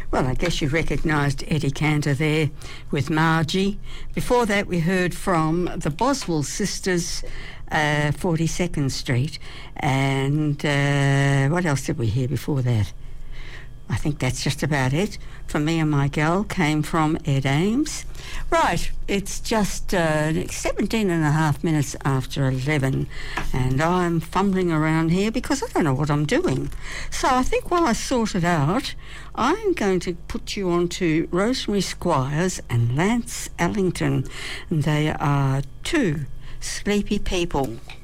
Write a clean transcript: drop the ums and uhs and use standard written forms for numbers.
Well, I guess you recognised Eddie Cantor there with Margie. Before that, we heard from the Boswell Sisters, 42nd Street. And what else did we hear before that? I think that's just about it. From Me and My Gal came from Ed Ames. Right, it's just 17 and a half minutes after 11, and I'm fumbling around here because I don't know what I'm doing. So I think while I sort it out, I'm going to put you on to Rosemary Squires and Lance Ellington. They are two sleepy people.